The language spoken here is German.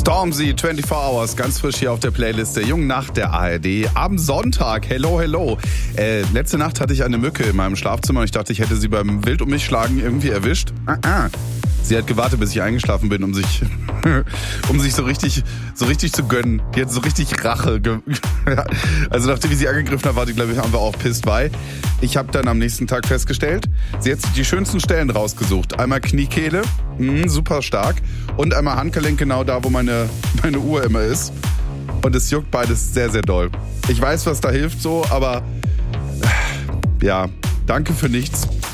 Stormzy, 24 Hours, ganz frisch hier auf der Playlist der Jungen Nacht der ARD. Am Sonntag, hello. Letzte Nacht hatte ich eine Mücke in meinem Schlafzimmer und ich dachte, ich hätte sie beim Wild um mich schlagen irgendwie erwischt. Sie hat gewartet, bis ich eingeschlafen bin, um sich so richtig zu gönnen. Die hat so richtig Rache. Also nachdem ich sie angegriffen habe, haben wir auch pissed bei. Ich habe dann am nächsten Tag festgestellt, sie hat sich die schönsten Stellen rausgesucht. Einmal Kniekehle, super stark, und einmal Handgelenk, genau da, wo meine Uhr immer ist. Und es juckt beides sehr, sehr doll. Ich weiß, was da hilft so, aber ja, danke für nichts.